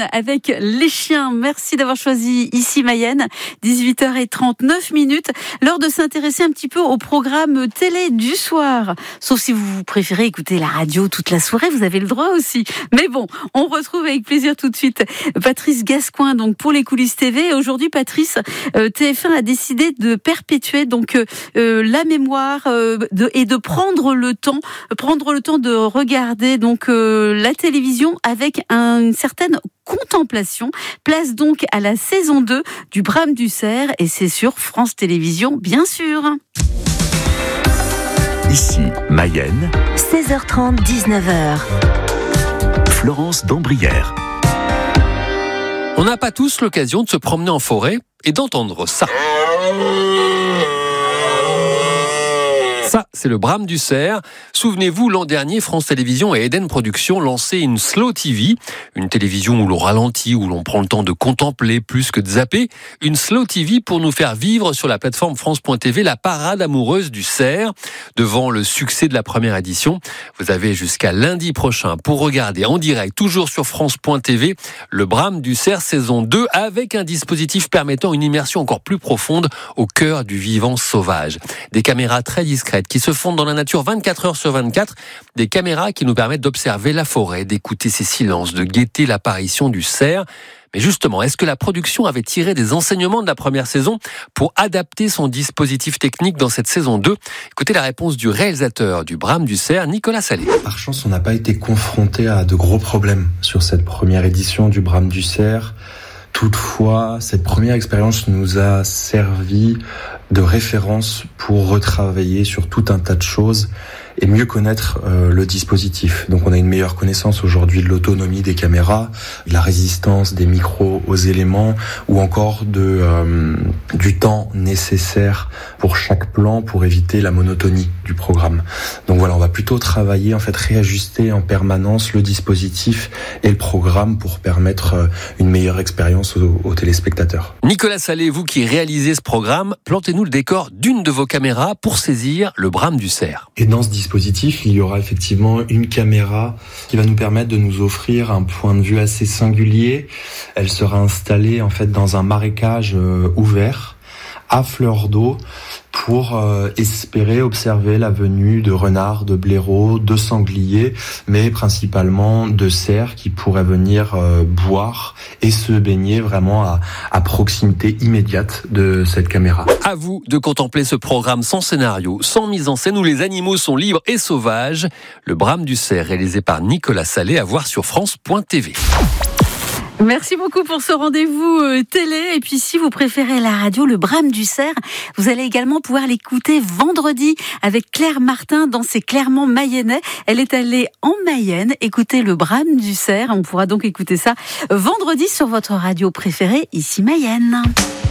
Mayenne avec les chiens. Merci d'avoir choisi Ici Mayenne. 18h39. L'heure de s'intéresser un petit peu au programme télé du soir. Sauf si vous préférez écouter la radio toute la soirée, vous avez le droit aussi. Mais bon, on retrouve avec plaisir tout de suite Patrice Gascoin donc pour les coulisses TV. Et aujourd'hui, Patrice, TF1 a décidé de perpétuer donc la mémoire et de prendre le temps de regarder donc la télévision avec une certaine contemplation. Place donc à la saison 2 du Brame du Cerf et c'est sur France Télévisions, bien sûr. Ici Mayenne, 16h30, 19h. Florence Dambrière. On n'a pas tous l'occasion de se promener en forêt et d'entendre ça. Ça, c'est le Brame du Cerf. Souvenez-vous, l'an dernier, France Télévisions et Eden Productions lançaient une Slow TV, une télévision où l'on ralentit, où l'on prend le temps de contempler plus que de zapper. Une Slow TV pour nous faire vivre sur la plateforme France.tv la parade amoureuse du cerf. Devant le succès de la première édition, vous avez jusqu'à lundi prochain pour regarder en direct, toujours sur France.tv, le Brame du Cerf saison 2 avec un dispositif permettant une immersion encore plus profonde au cœur du vivant sauvage. Des caméras très discrètes qui se fondent dans la nature 24 heures sur 24, des caméras qui nous permettent d'observer la forêt, d'écouter ses silences, de guetter l'apparition du cerf. Mais justement, est-ce que la production avait tiré des enseignements de la première saison pour adapter son dispositif technique dans cette saison 2 ? Écoutez la réponse du réalisateur du Brame du Cerf, Nicolas Salé. Par chance, on n'a pas été confronté à de gros problèmes sur cette première édition du Brame du Cerf. Toutefois, cette première expérience nous a servi de référence pour retravailler sur tout un tas de choses et mieux connaître le dispositif. Donc on a une meilleure connaissance aujourd'hui de l'autonomie des caméras, de la résistance des micros aux éléments ou encore du temps nécessaire pour chaque plan pour éviter la monotonie du programme. Donc voilà, on va plutôt travailler, réajuster en permanence le dispositif et le programme pour permettre une meilleure expérience aux téléspectateurs. Nicolas Salé, vous qui réalisez ce programme, plantez-nous le décor d'une de vos caméras pour saisir le Brame du Cerf. Et dans ce dispositif, il y aura effectivement une caméra qui va nous permettre de nous offrir un point de vue assez singulier. Elle sera installée dans un marécage ouvert à fleur d'eau pour espérer observer la venue de renards, de blaireaux, de sangliers, mais principalement de cerfs qui pourraient venir boire et se baigner vraiment à proximité immédiate de cette caméra. À vous de contempler ce programme sans scénario, sans mise en scène où les animaux sont libres et sauvages. Le Brame du Cerf réalisé par Nicolas Salé à voir sur France.tv. Merci beaucoup pour ce rendez-vous télé. Et puis, si vous préférez la radio, le Brame du Cerf, vous allez également pouvoir l'écouter vendredi avec Claire Martin dans ses Clairement Mayennais. Elle est allée en Mayenne écouter le Brame du Cerf. On pourra donc écouter ça vendredi sur votre radio préférée, Ici Mayenne.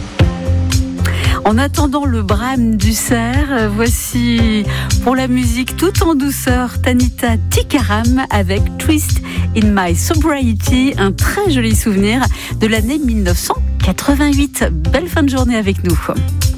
En attendant le Brame du Cerf, voici pour la musique tout en douceur Tanita Tikaram avec Twist in My Sobriety, un très joli souvenir de l'année 1988. Belle fin de journée avec nous.